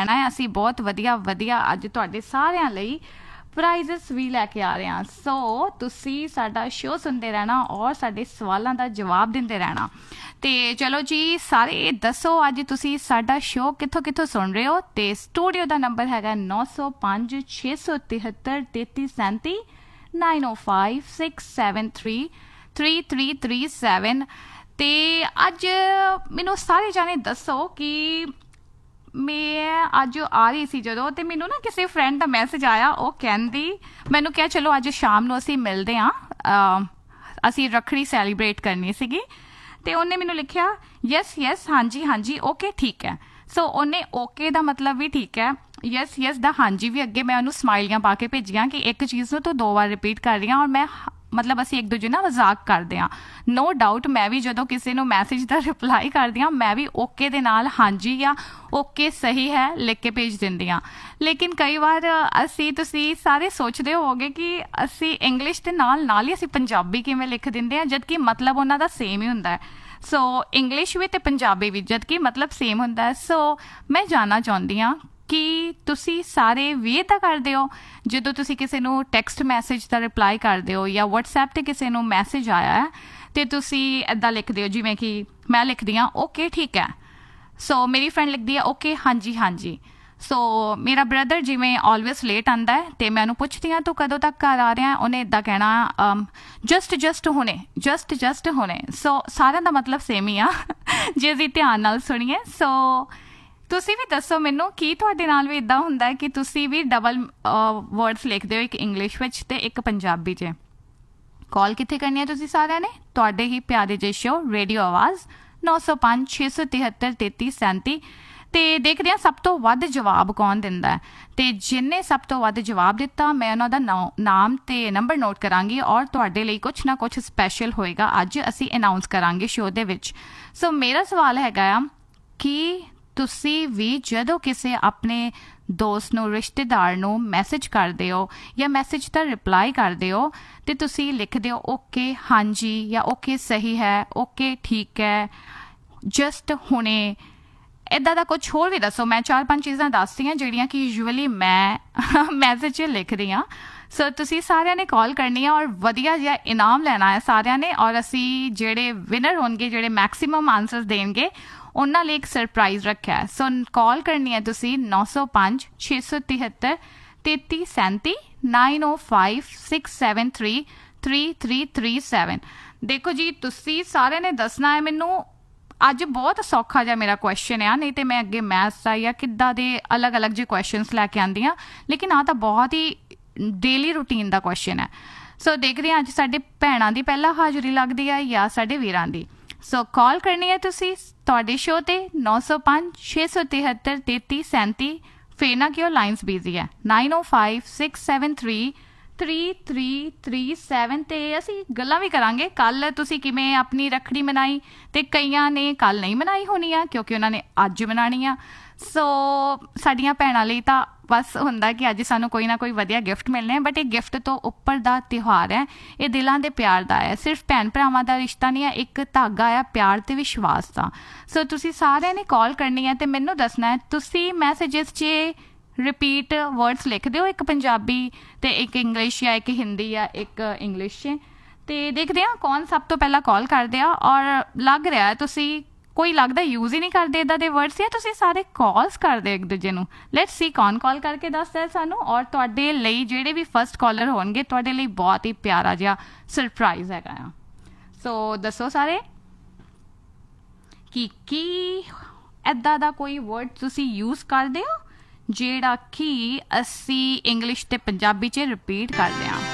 रहना है। असी बहुत वधिया वधिया अज तुहाडे सारिਆਂ ਲਈ ਪ੍ਰਾਈਜ਼ਸ ਵੀ ਲੈ ਕੇ ਆ ਰਹੇ ਹਾਂ। ਸੋ ਤੁਸੀਂ ਸਾਡਾ ਸ਼ੋਅ ਸੁਣਦੇ ਰਹਿਣਾ ਔਰ ਸਾਡੇ ਸਵਾਲਾਂ ਦਾ ਜਵਾਬ ਦਿੰਦੇ ਰਹਿਣਾ। ਤੇ ਚਲੋ ਜੀ ਸਾਰੇ ਦੱਸੋ ਅੱਜ ਤੁਸੀਂ ਸਾਡਾ ਸ਼ੋਅ ਕਿੱਥੋਂ ਕਿੱਥੋਂ ਸੁਣ ਰਹੇ ਹੋ। ਤੇ ਸਟੂਡੀਓ ਦਾ ਨੰਬਰ ਹੈਗਾ 905 673 3337 9056733337। ਤੇ ਅੱਜ ਮੈਨੂੰ ਸਾਰੇ ਜਾਣੇ ਦੱਸੋ ਕਿ मैं अज आ रही सी जो तो मैनू ना किसी फ्रेंड का मैसेज आया। वो कहती मैनू क्या चलो अज शाम को असी मिलते हाँ, असी रखड़ी सैलीब्रेट करनी सी। तो उन्हें मैनू लिखिया यस यस हाँ जी ओके ठीक है। सो उन्हें ओके का मतलब भी ठीक है, यस यस दा हाँ जी भी अगे मैं उन्होंने स्माइलियां पा के भेजिया कि एक चीज़ तो 2 बार रिपीट कर रही हाँ और मैं मतलब असी एक दूजे ना मजाक करते हैं। नो डाउट मैं भी जो किसी को मैसेज का रिप्लाई करती हाँ मैं भी ओके दे नाल हाँ जी या ओके सही है लिख के भेज दिंदी हाँ। लेकिन कई बार असी तुसी सारे सोचते होवोगे कि असी इंग्लिश के नाल नाल ही असी पंजाबी किवें लिख दिंदे हैं जबकि मतलब उन्हां दा सेम ही हुंदा है। सो इंग्लिश भी ते पंजाबी भी जबकि मतलब सेम हुंदा है। सो मैं जानना चाहती हाँ कि तुसी सारे वे तो करते हो जो तुसी किसी को टैक्सट मैसेज का रिप्लाई करते हो या वट्सएप पर किसी को मैसेज आया है तो तुसी इदा लिखते हो जिमें कि मैं लिखती हाँ ओके ठीक है। सो मेरी फ्रेंड लिखती है ओके हाँ जी। सो मेरा ब्रदर जिमें ऑलवेज लेट आता है तो मैं उन्होंने पूछती हाँ तू कदों तक घर आ रहा है, उन्हें इदा कहना जस्ट हुणे। सो सारे का मतलब सेम ही आ जे असीं ध्यान नाल सुनीए। सो तुसी भी दसो मैनू कि तुहाडे नाल भी इदा हुंदा है कि तुसी भी डबल वर्ड्स लिखते हो, एक इंग्लिश विच ते एक पंजाबी च। कॉल कित्थे करनी है तुसी सारिਆਂ ने तुहाडे ही प्यारे जे शो रेडियो आवाज़ 905 673 3337। तो देखते हैं सब तो वध जवाब कौन दिंदा है। तो जिन्हें सब तो वध जवाब दिता मैं उन्हों दा नाम ते नंबर नोट करांगी और तुहाडे लई कुछ ना कुछ स्पैशल होएगा अज असी अनाउंस करांगे शो दे विच। सो मेरा सवाल हैगा कि तुसी भी जदों किसी अपने दोस्त नूं रिश्तेदार नूं मैसेज करदे हो या मैसेज का रिप्लाई करदे हो तो तुसी लिखदे हो ओके हाँ जी या ओके सही है, ओके ठीक है, जस्ट हुणे, इदा दा कुछ होर भी दसो। मैं 4-5 चीज़ां दसदी हाँ जिहड़ियां कि यूजुअली मैं मैसेज लिखदी हाँ। सो तुसी सारिਆਂ ने कॉल करनी है और वधिया जिहा इनाम लेना है सारिਆਂ ने और असी जिहड़े विनर होणगे जिहड़े मैक्सीमम आंसर्स देणगे उन्हां लई एक सरप्राइज़ रखा है। सो कॉल करनी है तुसी 905 673 3337 905 673 3337। देखो जी तुसी सारिਆਂ ने दसना है मैनू अज बहुत सौखा जिहा मेरा क्वेश्चन है, नहीं तो मैं अगे मैथ्स का या किद्दां दे अलग अलग जे क्वेश्चनस लैके आंदी हाँ, लेकिन आ तो बहुत ही डेली रूटीन का क्वेश्चन है। सो देखते हैं अज साडे भैणां दी पहला हाज़री लगदी है या साडे वीरां दी। सो कॉल करनी है तुसी तुहाडे शो ते 905 673 3337। फिर ना क्यों लाइन्स बिजी है 905 673 3337। ते असी गल्लां भी करांगे कल तुसी किवें अपनी रखड़ी मनाई ते कईयां ने कल नहीं मनाई होनी आ क्योंकि उन्होंने अज मनानी आ। सो साडियां भैणां लई तां बस हुंदा कि अज सानू कोई ना कोई वधिया गिफ्ट मिलने, बट ये गिफ्ट तो उपर दा त्यौहार है, ये दिलों के प्यार का है, सिर्फ भैन भरावां दा रिश्ता नहीं है, एक धागा है प्यार ते विश्वास का। सो तुसी सारिਆਂ ने कॉल करनी है तो मैनू दसना है तुसी मैसेजेस च रिपीट वर्ड्स लिखते हो, एक पंजाबी तो एक इंग्लिश या एक हिंदी या एक इंग्लिश च। तो देखते हैं कौन सब तो पहला कॉल करते हैं और लग रहा है तुसी कोई लगता यूज़ ही नहीं करते इदा दे वर्ड्स या तुसी सारे कॉल्स करते एक दूजे नूं। लेट्स सी कौन कॉल करके दसदा है सानू और तुहाडे लई जिहड़े भी फस्ट कॉलर होणगे तुहाडे लई बहुत ही प्यारा जिहा सरप्राइज़ हैगा। सो दसो सारे कि इदा दा कोई वर्ड तुसी यूज़ करदे हो जिहड़ा कि असी इंग्लिश ते पंजाबी च रिपीट करदे हां।